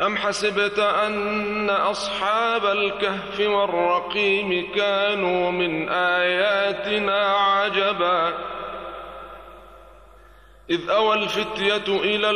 أم حسبت أن أصحاب الكهف والرقيم كانوا من آياتنا عجبا إذ أوى الفتية إلى